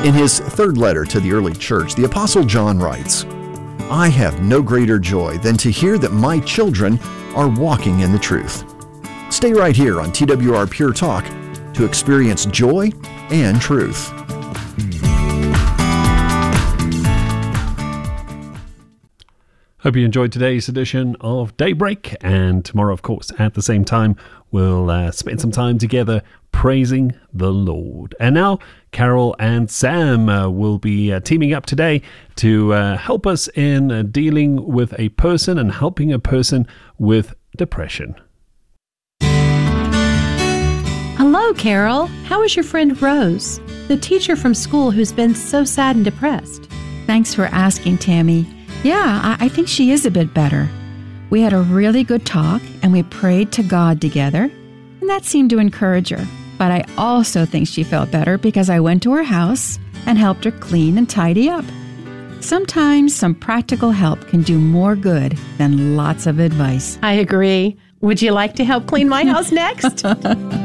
In his third letter to the early church, the Apostle John writes, "I have no greater joy than to hear that my children are walking in the truth." Stay right here on TWR Pure Talk to experience joy and truth. Hope you enjoyed today's edition of Daybreak, and tomorrow, of course, at the same time, we'll spend some time together praising the Lord. And now, Carol and Sam will be teaming up today to help us in dealing with a person and helping a person with depression. Hello, Carol. How is your friend Rose, the teacher from school who's been so sad and depressed? Thanks for asking, Tammy. Yeah, I think she is a bit better. We had a really good talk, and we prayed to God together, and that seemed to encourage her. But I also think she felt better because I went to her house and helped her clean and tidy up. Sometimes some practical help can do more good than lots of advice. I agree. Would you like to help clean my house next?